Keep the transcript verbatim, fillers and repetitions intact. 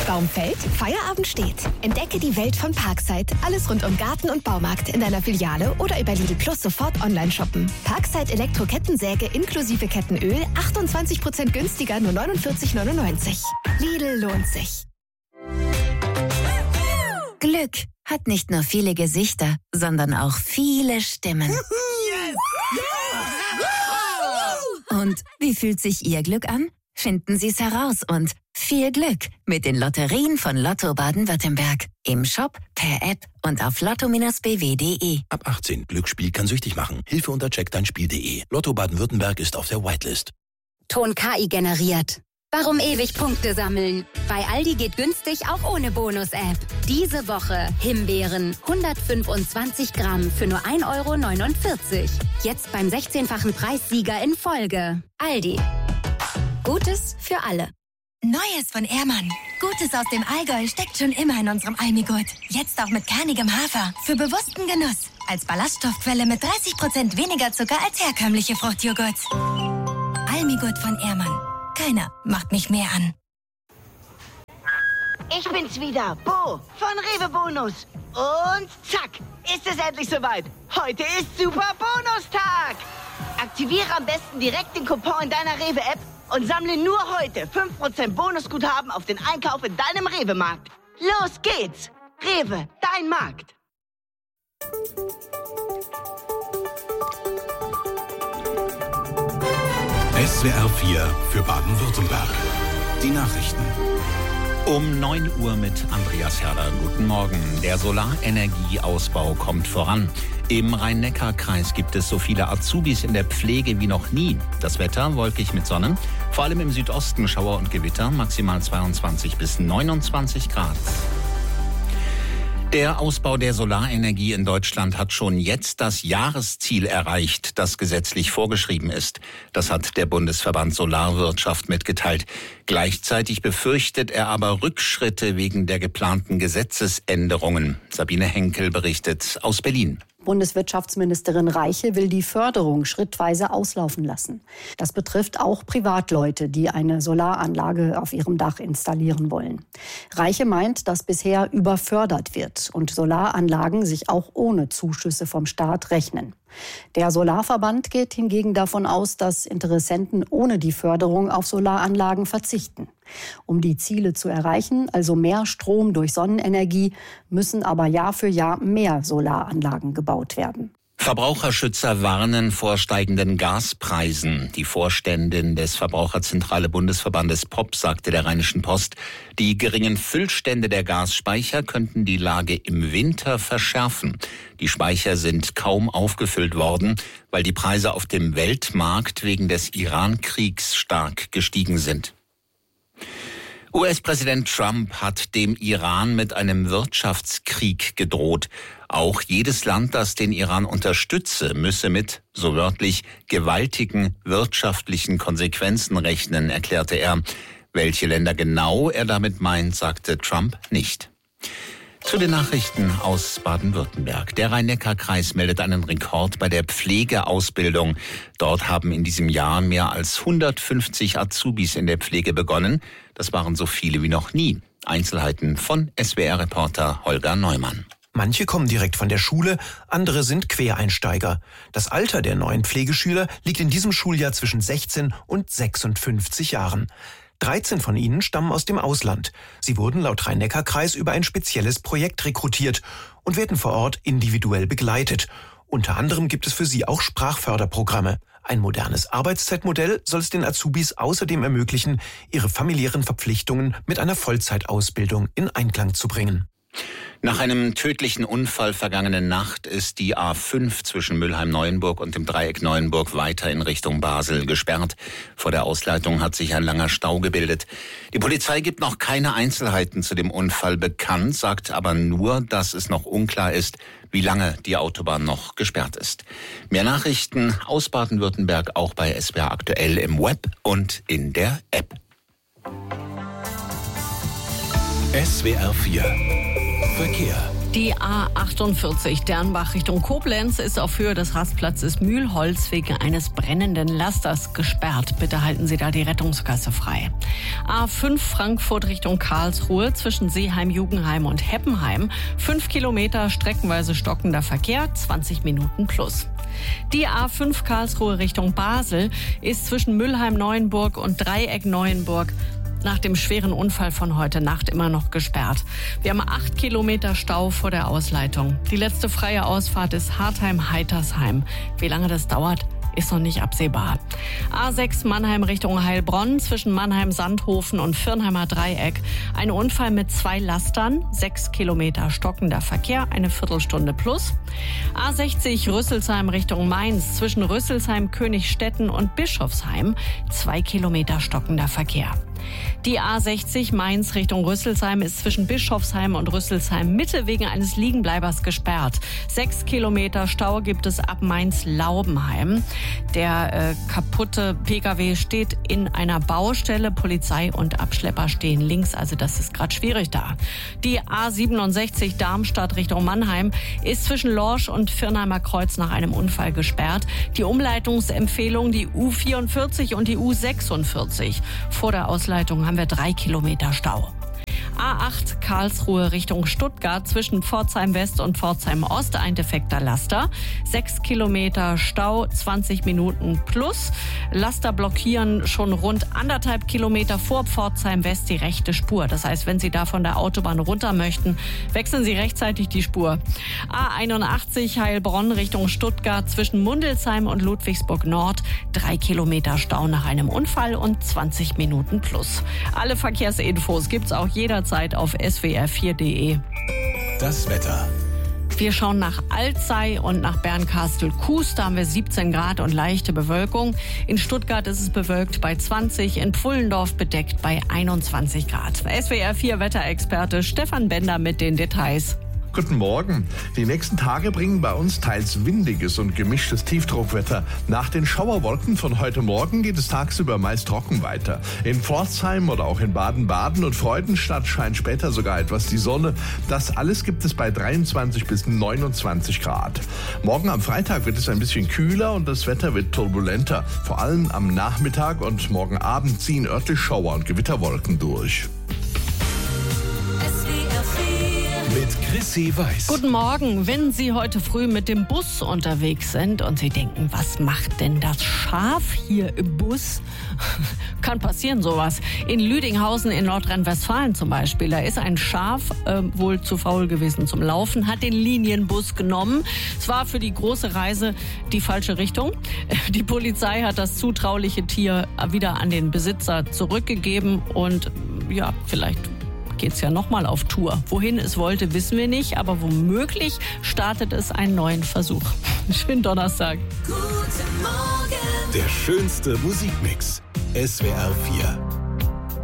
Baum fällt, Feierabend steht. Entdecke die Welt von Parkside. Alles rund um Garten und Baumarkt in deiner Filiale oder über Lidl Plus sofort online shoppen. Parkside Elektro-Kettensäge inklusive Kettenöl, achtundzwanzig Prozent günstiger, nur neunundvierzig neunundneunzig. Lidl lohnt sich. Glück hat nicht nur viele Gesichter, sondern auch viele Stimmen. Und wie fühlt sich Ihr Glück an? Finden Sie es heraus und viel Glück mit den Lotterien von Lotto Baden-Württemberg. Im Shop, per App und auf lotto b w punkt de. Ab achtzehn. Glücksspiel kann süchtig machen. Hilfe unter check dein spiel punkt de. Lotto Baden-Württemberg ist auf der Whitelist. Ton K I generiert. Warum ewig Punkte sammeln? Bei Aldi geht günstig auch ohne Bonus-App. Diese Woche Himbeeren hundertfünfundzwanzig Gramm für nur ein Euro neunundvierzig. Jetzt beim sechzehnfachen Preissieger in Folge. Aldi. Gutes für alle. Neues von Ehrmann. Gutes aus dem Allgäu steckt schon immer in unserem Almigurt. Jetzt auch mit kernigem Hafer. Für bewussten Genuss. Als Ballaststoffquelle mit dreißig Prozent weniger Zucker als herkömmliche Fruchtjoghurts. Almigurt von Ehrmann. Keiner macht mich mehr an. Ich bin's wieder, Bo von Rewe Bonus. Und zack, ist es endlich soweit. Heute ist Super Bonustag. Aktiviere am besten direkt den Coupon in deiner Rewe-App und sammle nur heute fünf Prozent Bonusguthaben auf den Einkauf in deinem Rewe-Markt. Los geht's. Rewe, dein Markt. S W R vier für Baden-Württemberg. Die Nachrichten. Um neun Uhr mit Andreas Herder. Guten Morgen. Der Solarenergieausbau kommt voran. Im Rhein-Neckar-Kreis gibt es so viele Azubis in der Pflege wie noch nie. Das Wetter wolkig mit Sonne. Vor allem im Südosten Schauer und Gewitter. Maximal zweiundzwanzig bis neunundzwanzig Grad. Der Ausbau der Solarenergie in Deutschland hat schon jetzt das Jahresziel erreicht, das gesetzlich vorgeschrieben ist. Das hat der Bundesverband Solarwirtschaft mitgeteilt. Gleichzeitig befürchtet er aber Rückschritte wegen der geplanten Gesetzesänderungen. Sabine Henkel berichtet aus Berlin. Bundeswirtschaftsministerin Reiche will die Förderung schrittweise auslaufen lassen. Das betrifft auch Privatleute, die eine Solaranlage auf ihrem Dach installieren wollen. Reiche meint, dass bisher überfördert wird und Solaranlagen sich auch ohne Zuschüsse vom Staat rechnen. Der Solarverband geht hingegen davon aus, dass Interessenten ohne die Förderung auf Solaranlagen verzichten. Um die Ziele zu erreichen, also mehr Strom durch Sonnenenergie, müssen aber Jahr für Jahr mehr Solaranlagen gebaut werden. Verbraucherschützer warnen vor steigenden Gaspreisen. Die Vorständin des Verbraucherzentrale Bundesverbandes P O P sagte der Rheinischen Post, die geringen Füllstände der Gasspeicher könnten die Lage im Winter verschärfen. Die Speicher sind kaum aufgefüllt worden, weil die Preise auf dem Weltmarkt wegen des Iran-Kriegs stark gestiegen sind. U S-Präsident Trump hat dem Iran mit einem Wirtschaftskrieg gedroht. Auch jedes Land, das den Iran unterstütze, müsse mit, so wörtlich, gewaltigen wirtschaftlichen Konsequenzen rechnen, erklärte er. Welche Länder genau er damit meint, sagte Trump nicht. Zu den Nachrichten aus Baden-Württemberg. Der Rhein-Neckar-Kreis meldet einen Rekord bei der Pflegeausbildung. Dort haben in diesem Jahr mehr als hundertfünfzig Azubis in der Pflege begonnen. Das waren so viele wie noch nie. Einzelheiten von S W R-Reporter Holger Neumann. Manche kommen direkt von der Schule, andere sind Quereinsteiger. Das Alter der neuen Pflegeschüler liegt in diesem Schuljahr zwischen sechzehn und sechsundfünfzig Jahren. dreizehn von ihnen stammen aus dem Ausland. Sie wurden laut Rhein-Neckar-Kreis über ein spezielles Projekt rekrutiert und werden vor Ort individuell begleitet. Unter anderem gibt es für sie auch Sprachförderprogramme. Ein modernes Arbeitszeitmodell soll es den Azubis außerdem ermöglichen, ihre familiären Verpflichtungen mit einer Vollzeitausbildung in Einklang zu bringen. Nach einem tödlichen Unfall vergangene Nacht ist die A fünf zwischen Mülheim-Neuenburg und dem Dreieck Neuenburg weiter in Richtung Basel gesperrt. Vor der Ausleitung hat sich ein langer Stau gebildet. Die Polizei gibt noch keine Einzelheiten zu dem Unfall bekannt, sagt aber nur, dass es noch unklar ist, wie lange die Autobahn noch gesperrt ist. Mehr Nachrichten aus Baden-Württemberg auch bei S W R aktuell im Web und in der App. S W R vier Verkehr. Die A achtundvierzig Dernbach Richtung Koblenz ist auf Höhe des Rastplatzes Mühlholz wegen eines brennenden Lasters gesperrt. Bitte halten Sie da die Rettungsgasse frei. A fünf Frankfurt Richtung Karlsruhe zwischen Seeheim, Jugenheim und Heppenheim. Fünf Kilometer streckenweise stockender Verkehr, zwanzig Minuten plus. Die A fünf Karlsruhe Richtung Basel ist zwischen Müllheim-Neuenburg und Dreieck-Neuenburg nach dem schweren Unfall von heute Nacht immer noch gesperrt. Wir haben acht Kilometer Stau vor der Ausleitung. Die letzte freie Ausfahrt ist Hartheim-Heitersheim. Wie lange das dauert, ist noch nicht absehbar. A sechs Mannheim Richtung Heilbronn zwischen Mannheim-Sandhofen und Firnheimer Dreieck. Ein Unfall mit zwei Lastern, sechs Kilometer stockender Verkehr, eine Viertelstunde plus. A sechzig Rüsselsheim Richtung Mainz zwischen Rüsselsheim, Königstetten und Bischofsheim, zwei Kilometer stockender Verkehr. Die A sechzig Mainz Richtung Rüsselsheim ist zwischen Bischofsheim und Rüsselsheim Mitte wegen eines Liegenbleibers gesperrt. Sechs Kilometer Stau gibt es ab Mainz-Laubenheim. Der äh, kaputte Pkw steht in einer Baustelle. Polizei und Abschlepper stehen links, also das ist gerade schwierig da. Die A siebenundsechzig Darmstadt Richtung Mannheim ist zwischen Lorsch und Firnheimer Kreuz nach einem Unfall gesperrt. Die Umleitungsempfehlung, die U vierundvierzig und die U sechsundvierzig. Vor der Ausleitung haben wir drei Kilometer Stau. A acht Karlsruhe Richtung Stuttgart zwischen Pforzheim West und Pforzheim Ost ein defekter Laster. Sechs Kilometer Stau, zwanzig Minuten plus. Laster blockieren schon rund anderthalb Kilometer vor Pforzheim West die rechte Spur. Das heißt, wenn Sie da von der Autobahn runter möchten, wechseln Sie rechtzeitig die Spur. A einundachtzig Heilbronn Richtung Stuttgart zwischen Mundelsheim und Ludwigsburg Nord. Drei Kilometer Stau nach einem Unfall und zwanzig Minuten plus. Alle Verkehrsinfos gibt's auch jederzeit auf S W R vier punkt de. Das Wetter. Wir schauen nach Alzey und nach Bernkastel-Kues. Da haben wir siebzehn Grad und leichte Bewölkung. In Stuttgart ist es bewölkt bei zwanzig, in Pfullendorf bedeckt bei einundzwanzig Grad. S W R vier Wetterexperte Stefan Bender mit den Details. Guten Morgen. Die nächsten Tage bringen bei uns teils windiges und gemischtes Tiefdruckwetter. Nach den Schauerwolken von heute Morgen geht es tagsüber meist trocken weiter. In Pforzheim oder auch in Baden-Baden und Freudenstadt scheint später sogar etwas die Sonne. Das alles gibt es bei dreiundzwanzig bis neunundzwanzig Grad. Morgen am Freitag wird es ein bisschen kühler und das Wetter wird turbulenter. Vor allem am Nachmittag und morgen Abend ziehen örtlich Schauer und Gewitterwolken durch. Mit Chrissy Weiß. Guten Morgen. Wenn Sie heute früh mit dem Bus unterwegs sind und Sie denken, was macht denn das Schaf hier im Bus? Kann passieren sowas. In Lüdinghausen in Nordrhein-Westfalen zum Beispiel, da ist ein Schaf äh, wohl zu faul gewesen zum Laufen, hat den Linienbus genommen. Es war für die große Reise die falsche Richtung. Die Polizei hat das zutrauliche Tier wieder an den Besitzer zurückgegeben und ja, vielleicht geht es ja nochmal auf Tour. Wohin es wollte, wissen wir nicht, aber womöglich startet es einen neuen Versuch. Schönen Donnerstag. Guten Morgen. Der schönste Musikmix. S W R vier.